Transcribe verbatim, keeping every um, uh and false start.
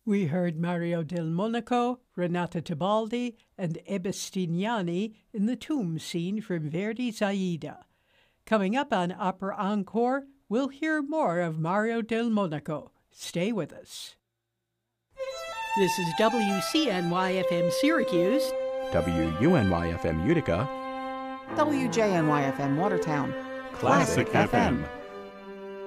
We heard Mario del Monaco, Renata Tebaldi, and Ebestignani in the tomb scene from Verdi's Aida. Coming up on Opera Encore, we'll hear more of Mario del Monaco. Stay with us. This is W C N Y F M Syracuse, W U N Y F M Utica, W J N Y F M Watertown, Classic, Classic F M. F M.